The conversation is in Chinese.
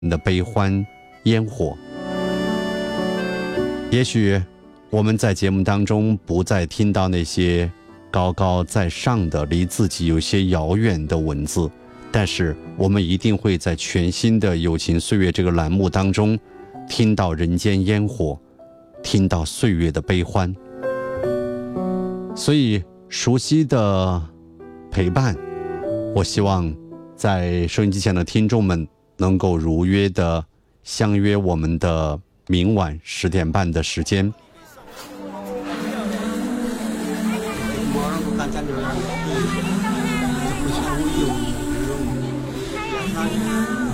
的悲欢烟火。也许我们在节目当中不再听到那些高高在上的离自己有些遥远的文字，但是我们一定会在全新的友情岁月这个栏目当中听到人间烟火，听到岁月的悲欢。所以熟悉的陪伴，我希望在收音机前的听众们能够如约的相约我们的明晚10点半的时间。 大家留言，互相有